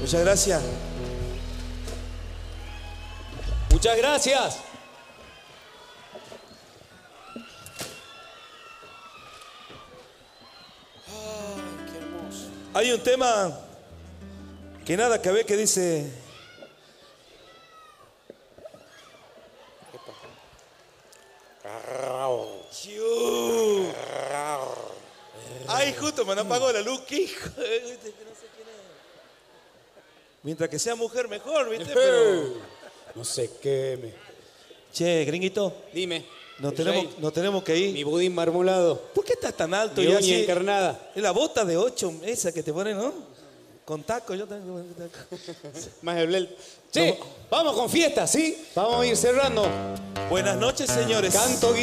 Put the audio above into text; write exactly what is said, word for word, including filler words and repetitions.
Muchas gracias. Muchas gracias. Ay, qué hermoso. Hay un tema que nada que ver que dice... Chiu. Ay, justo me han apagado la luz, qué hijo. No sé quién es. Mientras que sea mujer mejor, ¿viste? Pero... No sé qué me... Che, gringuito. Dime. Nos tenemos, nos tenemos que ir. Mi budín marmolado. ¿Por qué estás tan alto? Mi y uña así? encarnada. Es la bota de ocho, esa que te ponen, ¿no? Con taco, yo tengo taco. Más el blel. Che, vamos con fiesta, ¿sí? Vamos a ir cerrando. Buenas noches, señores. Canto